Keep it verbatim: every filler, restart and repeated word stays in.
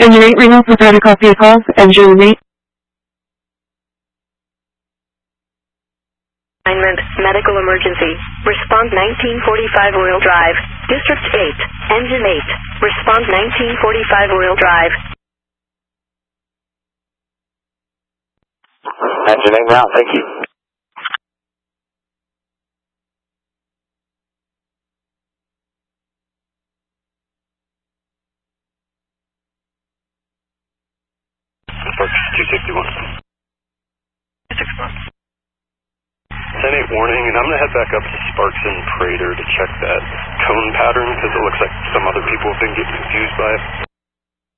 Engine eight, Reno, prepare to copy a call. Engine eight. Assignment, medical emergency. Response nineteen forty-five Royal Drive. District eight, Engine eight. Response nineteen forty-five Royal Drive. Engine eight now, thank you. two sixty-one. six one. ten eight warning, and I'm going to head back up to Sparks and Prater to check that cone pattern because it looks like some other people have been getting confused by it.